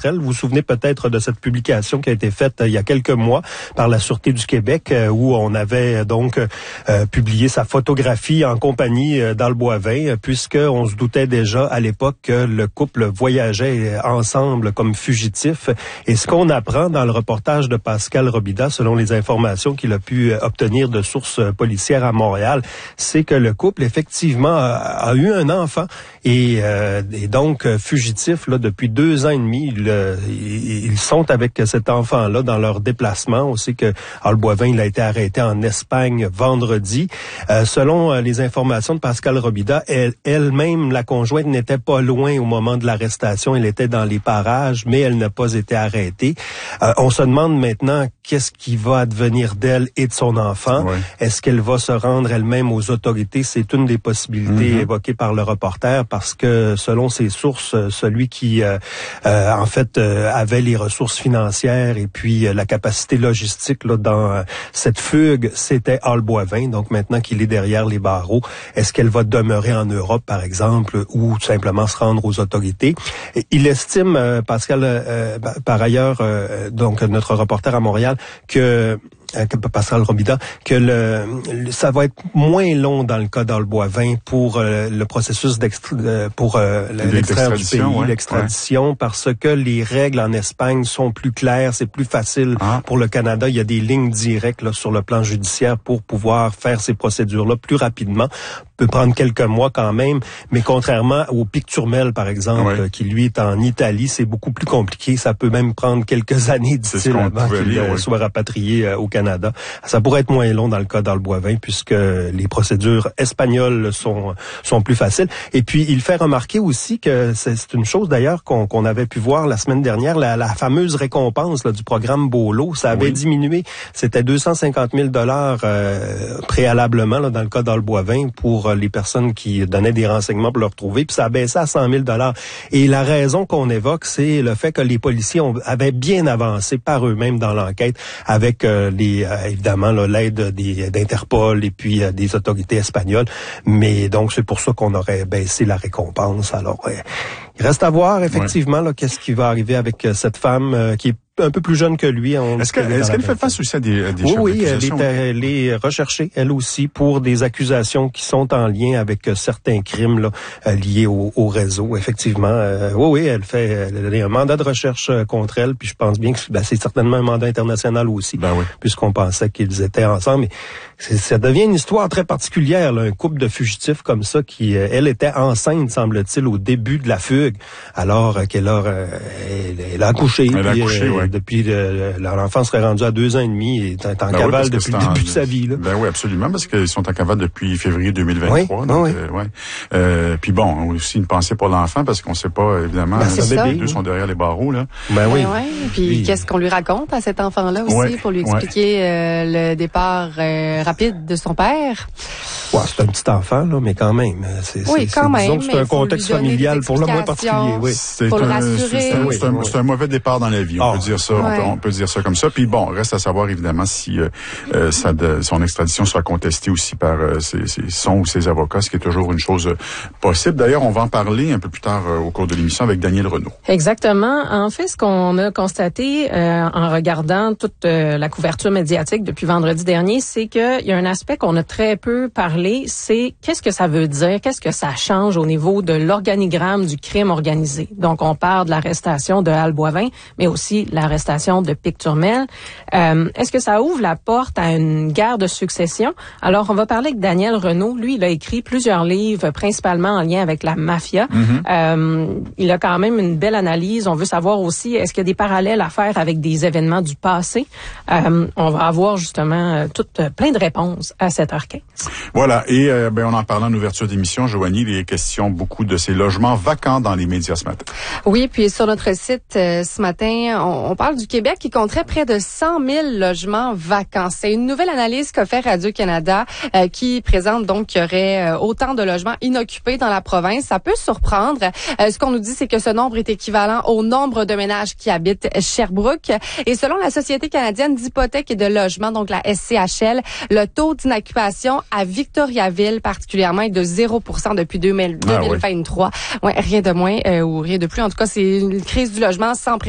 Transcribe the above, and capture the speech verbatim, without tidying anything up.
entre elles. Vous vous souvenez peut-être de cette publication qui a été faite il y a quelques mois par la Sûreté du Québec, où on avait donc euh, publié sa photographie en compagnie d'Al Boivin, puisqu'on se doutait déjà à l'époque que le couple voyageait ensemble comme fugitifs. Et ce qu'on apprend dans le reportage de Pascal Robida, selon les informations qu'il a pu obtenir de sources policières à Montréal, c'est que le couple, effectivement, a, a eu un enfant et, euh, et donc fugitifs là, depuis deux ans et demi. Ils, ils sont avec cet enfant-là dans leur déplacement. On sait que Al Boivin, il a été arrêté en Espagne vendredi. Euh, selon les informations de Pascal Robida, elle, elle-même, la conjointe, n'était pas loin au moment de l'arrestation. Elle était dans les parages, mais elle n'a pas été arrêtée. Euh, on se demande maintenant qu'est-ce qui va advenir d'elle et de son enfant. Ouais. Est-ce qu'elle va se rendre elle-même aux autorités? C'est une des possibilités mm-hmm. évoquées par le reporter, parce que selon ses sources, celui qui euh, euh, en fait euh, avait les ressources financières et puis euh, la capacité logistique là, dans euh, cette fugue, c'était Al Boivin. Donc maintenant qu'il est derrière les barreaux, est-ce qu'elle va demeurer en Europe, par exemple, ou tout simplement se rendre aux autorités? Et il estime, euh, Pascal, euh, par ailleurs, euh, donc notre reporter à Montréal, que Pascal Robida, que le, le ça va être moins long dans le cas d'Al Boivin pour euh, le processus d'extra, euh, pour euh, l'extraire du pays, ouais, l'extradition, ouais. parce que les règles en Espagne sont plus claires, c'est plus facile ah. pour le Canada. Il y a des lignes directes là, sur le plan judiciaire pour pouvoir faire ces procédures-là plus rapidement. Peut prendre quelques mois quand même, mais contrairement au Picturmel, par exemple, ouais. qui lui est en Italie, c'est beaucoup plus compliqué. Ça peut même prendre quelques années, dit-il, avant qu'il lire, soit ouais. rapatrié euh, au Canada. Ça pourrait être moins long dans le cas d'Al Boivin, puisque les procédures espagnoles sont sont plus faciles. Et puis, il fait remarquer aussi que c'est, c'est une chose d'ailleurs qu'on, qu'on avait pu voir la semaine dernière, la, la fameuse récompense là, du programme Bolo, ça avait oui. diminué. C'était deux cent cinquante mille dollars euh, préalablement là, dans le cas d'Al Boivin pour les personnes qui donnaient des renseignements pour le retrouver, puis ça a baissé à cent mille dollars. Et la raison qu'on évoque, c'est le fait que les policiers ont, avaient bien avancé par eux-mêmes dans l'enquête, avec euh, les euh, évidemment là, l'aide des, d'Interpol et puis euh, des autorités espagnoles. Mais donc c'est pour ça qu'on aurait baissé la récompense. Alors euh, il reste à voir effectivement ouais. là, qu'est-ce qui va arriver avec euh, cette femme euh, qui est un peu plus jeune que lui. On est-ce, que, est-ce qu'elle fait face aussi à des, à des oui, oui, elle est, elle est recherchée, elle aussi, pour des accusations qui sont en lien avec certains crimes là, liés au, au réseau. Effectivement, euh, oui, oui, elle fait elle a un mandat de recherche contre elle, puis je pense bien que ben, c'est certainement un mandat international aussi, ben oui. puisqu'on pensait qu'ils étaient ensemble. Mais c'est, ça devient une histoire très particulière, là, un couple de fugitifs comme ça qui, elle était enceinte, semble-t-il, au début de la fugue, alors qu'elle a, elle, elle a accouché. Elle a accouché, euh, oui. Depuis le, l'enfant serait rendu à deux ans et demi et est en ben cavale oui, depuis le début en, de sa vie. Là. Ben oui, absolument, parce qu'ils sont en cavale depuis février deux mille vingt-trois. Oui, donc, oui. Euh, ouais. euh, puis bon, aussi une pensée pour l'enfant, parce qu'on sait pas, évidemment, ben, si les bébé, deux oui. sont derrière les barreaux. Là. Ben oui. Ben oui. Puis oui. qu'est-ce qu'on lui raconte à cet enfant-là aussi, ouais, pour lui expliquer ouais. euh, le départ euh, rapide de son père? Ouais, c'est un petit enfant, là, mais quand même. C'est, oui, c'est, quand c'est, même. Disons que c'est un contexte familial pour le moins particulier. Oui. C'est pour un, le rassurer. C'est un, c'est, un, c'est un mauvais départ dans la vie, on oh. peut dire ça. Ouais. On, peut, on peut dire ça comme ça. Puis bon, reste à savoir évidemment si euh, euh, ça de, son extradition soit contestée aussi par euh, ses, ses, son ou ses avocats, ce qui est toujours une chose euh, possible. D'ailleurs, on va en parler un peu plus tard euh, au cours de l'émission avec Daniel Renaud. Exactement. En fait, ce qu'on a constaté euh, en regardant toute euh, la couverture médiatique depuis vendredi dernier, c'est qu'il y a un aspect qu'on a très peu parlé, c'est qu'est-ce que ça veut dire, qu'est-ce que ça change au niveau de l'organigramme du crime organisé. Donc, on parle de l'arrestation de Al Boivin, mais aussi l'arrestation de Picturmel. Euh, est-ce que ça ouvre la porte à une guerre de succession? Alors, on va parler avec Daniel Renaud. Lui, il a écrit plusieurs livres, principalement en lien avec la mafia. Mm-hmm. Euh, il a quand même une belle analyse. On veut savoir aussi, est-ce qu'il y a des parallèles à faire avec des événements du passé? Euh, on va avoir justement euh, toutes euh, plein de réponses à sept heures quinze. Voilà. Et euh, ben, on en parlait en ouverture d'émission, Joanie, il est question beaucoup de ces logements vacants dans les médias ce matin. Oui, puis sur notre site euh, ce matin, on, on parle du Québec qui compterait près de cent mille logements vacants. C'est une nouvelle analyse qu'a fait Radio-Canada euh, qui présente donc qu'il y aurait euh, autant de logements inoccupés dans la province. Ça peut surprendre. Euh, ce qu'on nous dit, c'est que ce nombre est équivalent au nombre de ménages qui habitent Sherbrooke. Et selon la Société canadienne d'hypothèques et de logements, donc la S C H L, le taux d'inoccupation à Victoriaville particulièrement est de zéro pour cent depuis deux mille vingt-trois. Ah, ouais. Ouais, rien de moins euh, ou rien de plus. En tout cas, c'est une crise du logement sans précédent.